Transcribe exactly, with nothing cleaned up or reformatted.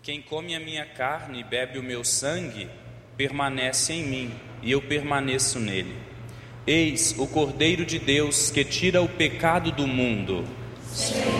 Quem come a minha carne e bebe o meu sangue, permanece em mim, e eu permaneço nele. Eis o Cordeiro de Deus que tira o pecado do mundo.